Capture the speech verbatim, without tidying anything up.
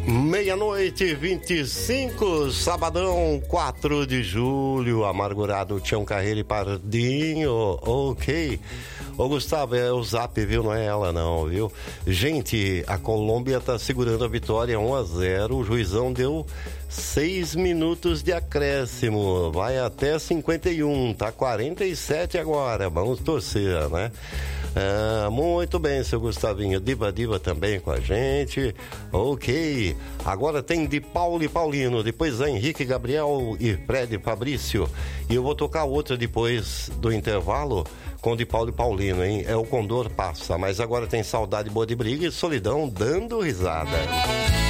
Meia-noite e vinte e cinco, sabadão, quatro de julho, amargurado Tião Carreiro e Pardinho, ok. Ô Gustavo, é o Zap, viu? Não é ela não, viu? Gente, a Colômbia tá segurando a vitória um a zero, o juizão deu seis minutos de acréscimo, vai até cinquenta e um, tá quarenta e sete agora, vamos torcer, né? Ah, muito bem, seu Gustavinho. Diva Diva também com a gente. Ok. Agora tem de Paulo e Paulino. Depois é Henrique Gabriel e Fred Fabrício. E eu vou tocar outra depois do intervalo com de Paulo e Paulino, hein? É o Condor Passa. Mas agora tem Saudade Boa de Briga e Solidão dando risada.